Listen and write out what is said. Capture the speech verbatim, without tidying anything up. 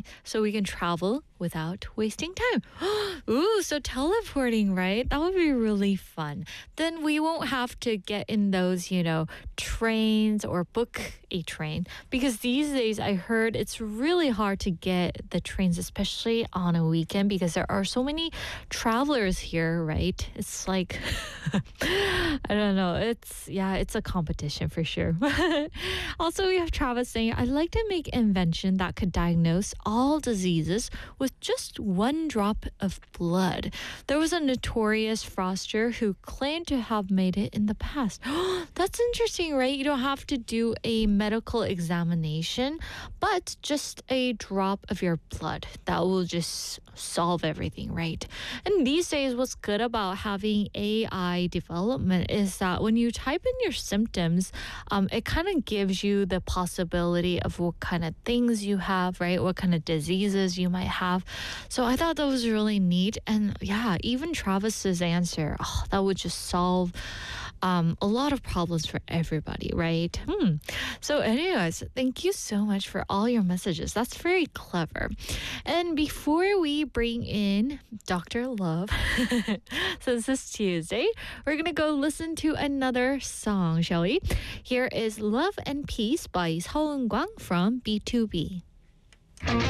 so we can travel without wasting time. Ooh, so teleporting, right? That would be really fun. Then we won't have to get in those, you know, trains or book a train because these days I heard it's really hard to get the trains, especially on a weekend because there are so many travelers here, right? It's like, I don't know. It's, yeah, it's a competition for sure. Also, we have Travis saying, I'd like to make an invention that could diagnose all diseases with just one drop of blood. There was a notorious froster who claimed to have made it in the past. That's interesting, right? You don't have to do a medical examination, but just a drop of your blood. That will just solve everything, right? And these days, what's good about having A I development is that when you type in your symptoms, um, it kind of gives you the possibility of what kind of things you have, right? What kind of diseases you might have. So I thought that was really neat. And yeah, even Travis's answer, oh, that would just solve um, a lot of problems for everybody, right? Hmm. So anyways, thank you so much for all your messages. That's very clever. And before we bring in Doctor Love, since it's Tuesday, we're going to go listen to another song, shall we? Here is Love and Peace by Seo Eun-kwang from B two B.